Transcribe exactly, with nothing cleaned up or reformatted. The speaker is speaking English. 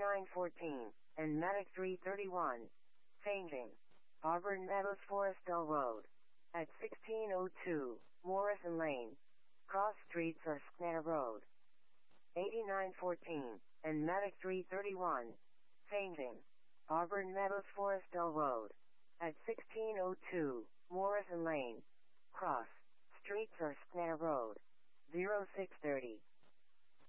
eighty-nine fourteen, and Medic three thirty-one. Changing. Auburn Meadows Forestville Road. At sixteen oh two, Morrison Lane. Cross streets are Square Road. eighty-nine fourteen, and Medic three thirty-one. Changing. Auburn Meadows Forestville Road. At sixteen oh two, Morrison Lane. Cross streets are Square Road. zero six thirty.